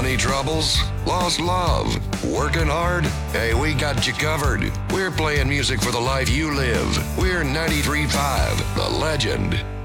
any troubles? Lost love? Working hard? Hey, we got you covered. We're playing music for the life you live. We're 93.5, The Legend.